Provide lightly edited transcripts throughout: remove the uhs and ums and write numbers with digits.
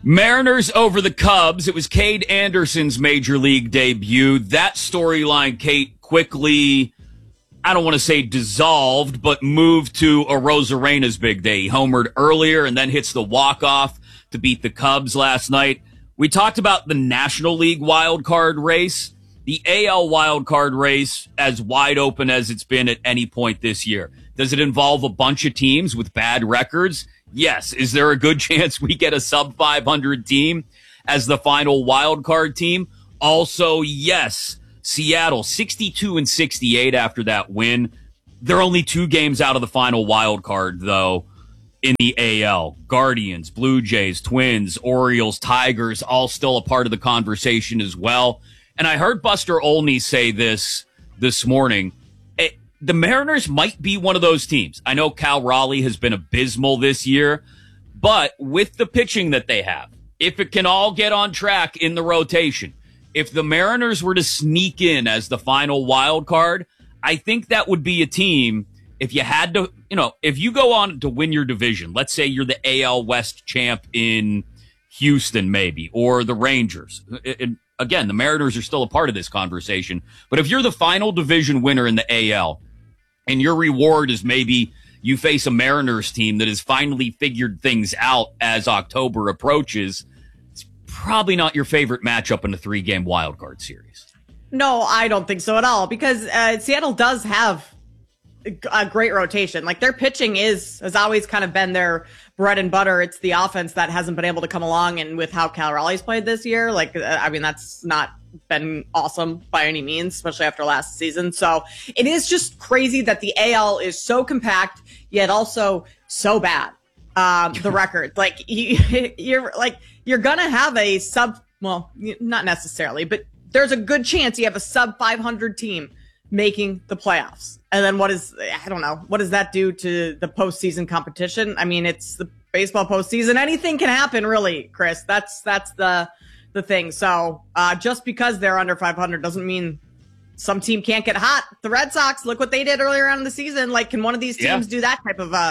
Mariners over the Cubs. It was Cade Anderson's major league debut. That storyline, Kate, quickly, I don't want to say dissolved, but moved to Arozarena's big day. He homered earlier and then hits the walk-off to beat the Cubs last night. We talked about the National League wild card race. The AL wild card race as wide open as it's been at any point this year. Does it involve a bunch of teams with bad records? Yes. Is there a good chance we get a sub 500 team as the final wild card team? Also, yes. Seattle 62-68 after that win. They're only 2 games out of the final wild card though in the AL. Guardians, Blue Jays, Twins, Orioles, Tigers all still a part of the conversation as well. And I heard Buster Olney say this morning. The Mariners might be one of those teams. I know Cal Raleigh has been abysmal this year, but with the pitching that they have, if it can all get on track in the rotation, if the Mariners were to sneak in as the final wild card, I think that would be a team, if you had to, if you go on to win your division, let's say you're the AL West champ in Houston maybe, or the Rangers. Again, the Mariners are still a part of this conversation, but if you're the final division winner in the AL, and your reward is maybe you face a Mariners team that has finally figured things out as October approaches, it's probably not your favorite matchup in a 3-game wild card series. No, I don't think so at all, because Seattle does have a great rotation. Like, their pitching has always kind of been their bread and butter. It's the offense that hasn't been able to come along, and with how Cal Raleigh's played this year, that's not been awesome by any means, especially after last season. So it is just crazy that the AL is so compact, yet also so bad. The record, you're gonna have a not necessarily, but there's a good chance you have a sub 500 team making the playoffs. And then what does that do to the postseason competition? I mean, it's the baseball postseason. Anything can happen, really, Chris. That's the thing. So just because they're under 500 doesn't mean some team can't get hot. The Red Sox, look what they did earlier on in the season. Like, can one of these teams do that type of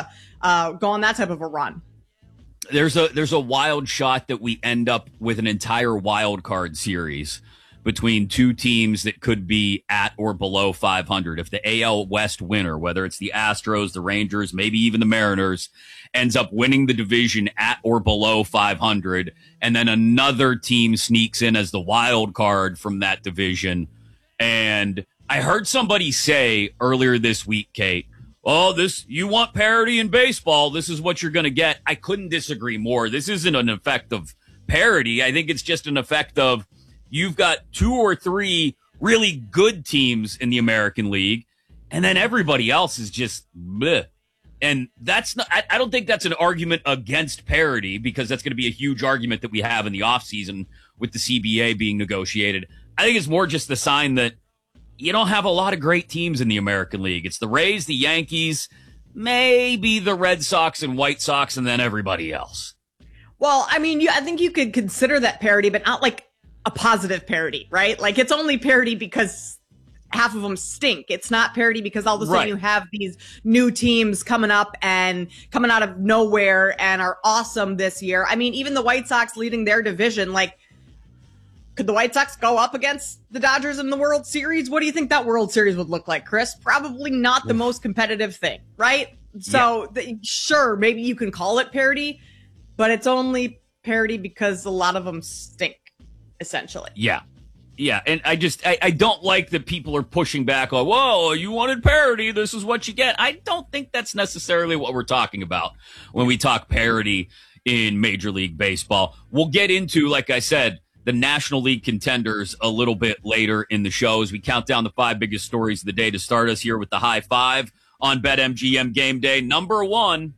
go on that type of a run? There's a wild shot that we end up with an entire wild card series between 2 teams that could be at or below 500. If the AL West winner, whether it's the Astros, the Rangers, maybe even the Mariners, ends up winning the division at or below 500, and then another team sneaks in as the wild card from that division. And I heard somebody say earlier this week, Kate, you want parity in baseball, this is what you're going to get. I couldn't disagree more. This isn't an effect of parity. I think it's just an effect of you've got 2 or 3 really good teams in the American League, and then everybody else is just bleh. And that's not, I don't think that's an argument against parity, because that's going to be a huge argument that we have in the offseason with the CBA being negotiated. I think it's more just the sign that you don't have a lot of great teams in the American League. It's the Rays, the Yankees, maybe the Red Sox and White Sox, and then everybody else. Well, I mean, I think you could consider that parity, but not like a positive parity, right? Like, it's only parity because half of them stink. It's not parity because all of a sudden you have these new teams coming up and coming out of nowhere and are awesome this year. I mean, even the White Sox leading their division, like, could the White Sox go up against the Dodgers in the World Series? What do you think that World Series would look like, Chris? Probably not the most competitive thing, right? So sure, maybe you can call it parity, but it's only parity because a lot of them stink, essentially. Yeah. And I don't like that people are pushing back on, whoa, you wanted parity, this is what you get. I don't think that's necessarily what we're talking about when we talk parity in Major League Baseball. We'll get into, like I said, the National League contenders a little bit later in the show as we count down the 5 biggest stories of the day to start us here with the High Five on BetMGM Game Day. Number 1.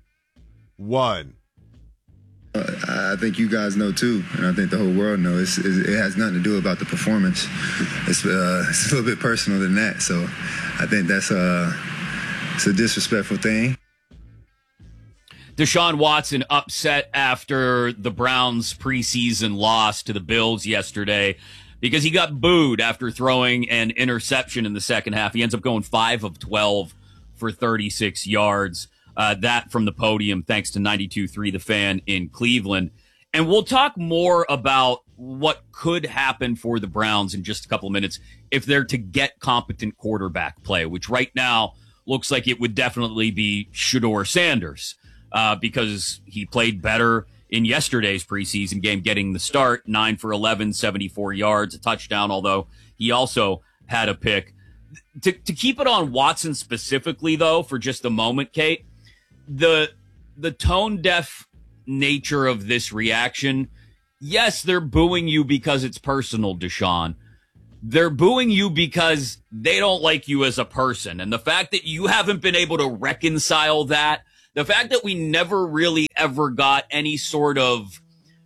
I think you guys know too, and I think the whole world knows. It has nothing to do about the performance. It's a little bit personal than that. So I think it's a disrespectful thing. Deshaun Watson upset after the Browns' preseason loss to the Bills yesterday because he got booed after throwing an interception in the second half. He ends up going 5 of 12 for 36 yards. That from the podium, thanks to 92.3 The Fan in Cleveland. And we'll talk more about what could happen for the Browns in just a couple of minutes if they're to get competent quarterback play, which right now looks like it would definitely be Shedeur Sanders because he played better in yesterday's preseason game, getting the start, 9 for 11, 74 yards, a touchdown, although he also had a pick. To keep it on Watson specifically, though, for just a moment, Kate, the tone-deaf nature of this reaction, yes, they're booing you because it's personal, Deshaun. They're booing you because they don't like you as a person. And the fact that you haven't been able to reconcile that, the fact that we never really ever got any sort of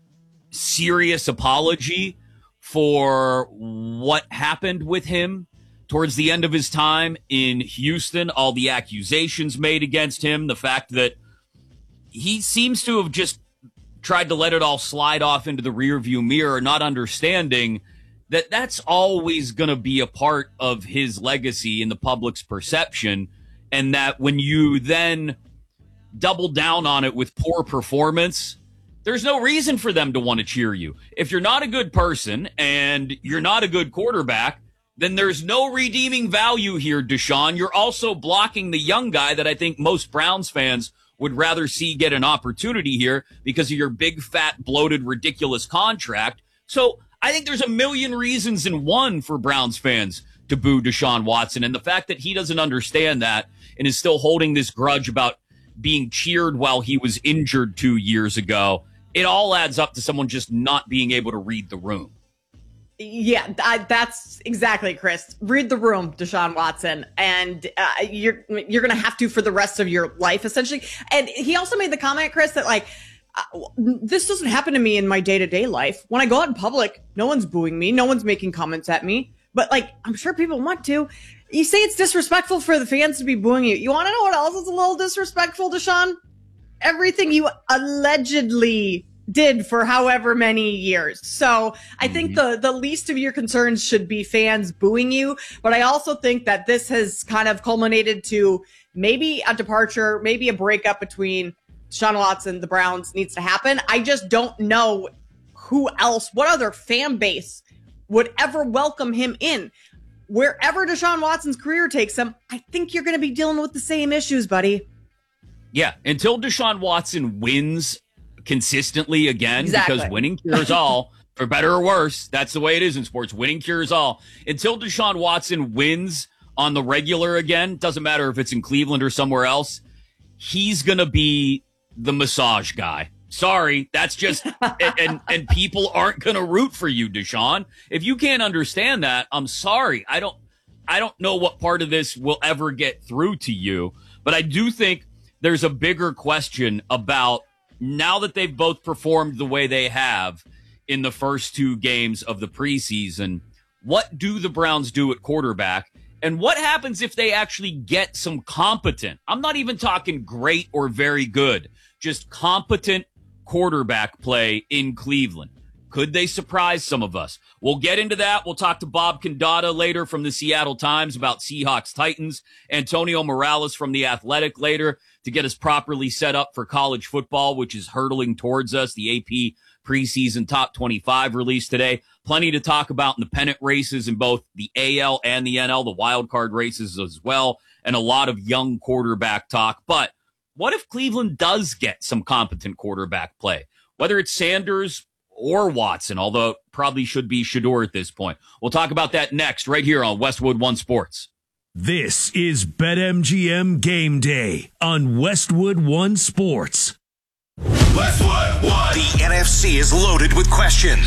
serious apology for what happened with him towards the end of his time in Houston, all the accusations made against him, the fact that he seems to have just tried to let it all slide off into the rearview mirror, not understanding that that's always going to be a part of his legacy in the public's perception, and that when you then double down on it with poor performance, there's no reason for them to want to cheer you. If you're not a good person and you're not a good quarterback, then there's no redeeming value here, Deshaun. You're also blocking the young guy that I think most Browns fans would rather see get an opportunity here because of your big, fat, bloated, ridiculous contract. So I think there's a million reasons in one for Browns fans to boo Deshaun Watson. And the fact that he doesn't understand that and is still holding this grudge about being cheered while he was injured 2 years ago, it all adds up to someone just not being able to read the room. Yeah, that's exactly, Chris. Read the room, Deshaun Watson, and you're going to have to for the rest of your life, essentially. And he also made the comment, Chris, that like, this doesn't happen to me in my day-to-day life. When I go out in public, no one's booing me. No one's making comments at me. But like, I'm sure people want to. You say it's disrespectful for the fans to be booing you. You want to know what else is a little disrespectful, Deshaun? Everything you allegedly did for however many years. So I think the least of your concerns should be fans booing you. But I also think that this has kind of culminated to maybe a departure, maybe a breakup between Deshaun Watson, the Browns needs to happen. I just don't know who else, what other fan base would ever welcome him in. Wherever Deshaun Watson's career takes him, I think you're going to be dealing with the same issues, buddy. Yeah, until Deshaun Watson wins consistently again, Exactly. because winning cures all, for better or worse. That's the way it is in sports. Winning cures all. Until Deshaun Watson wins on the regular again, doesn't matter if it's in Cleveland or somewhere else, he's going to be the massage guy. Sorry, that's just, and people aren't going to root for you, Deshaun. If you can't understand that, I'm sorry. I don't know what part of this will ever get through to you, but I do think there's a bigger question about now that they've both performed the way they have in the first two games of the preseason. What do the Browns do at quarterback? And what happens if they actually get some competent, I'm not even talking great or very good, just competent quarterback play in Cleveland? Could they surprise some of us? We'll get into that. We'll talk to Bob Condata later from the Seattle Times about Seahawks Titans, Antonio Morales from The Athletic later to get us properly set up for college football, which is hurtling towards us. The AP preseason top 25 released today. Plenty to talk about in the pennant races in both the AL and the NL, the wild card races as well, and a lot of young quarterback talk. But what if Cleveland does get some competent quarterback play? Whether it's Sanders or Watson, although it probably should be Shedeur at this point. We'll talk about that next, right here on Westwood One Sports. This is BetMGM Game Day on Westwood One Sports. Westwood One. The NFC is loaded with questions.